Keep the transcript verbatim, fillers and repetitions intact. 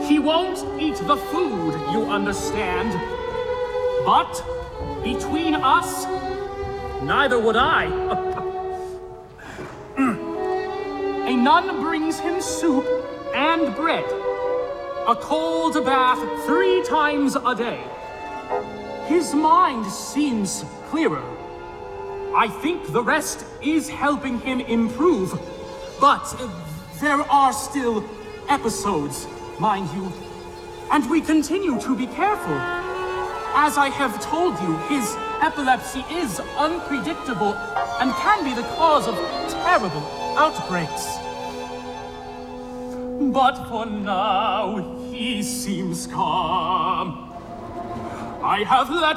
He won't eat the food, you understand. But between us, neither would I. A nun brings him soup and bread. A cold bath three times a day. His mind seems clearer. I think the rest is helping him improve. But uh, there are still episodes, mind you. And we continue to be careful. As I have told you, his epilepsy is unpredictable and can be the cause of terrible outbreaks. But for now, he seems calm. I have let